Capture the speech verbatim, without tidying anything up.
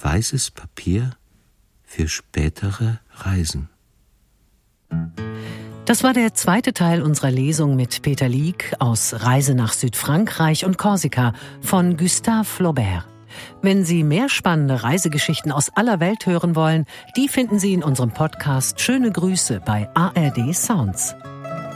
weißes Papier für spätere Reisen. Das war der zweite Teil unserer Lesung mit Peter Lieck aus Reise nach Südfrankreich und Korsika von Gustave Flaubert. Wenn Sie mehr spannende Reisegeschichten aus aller Welt hören wollen, die finden Sie in unserem Podcast Schöne Grüße bei A R D Sounds.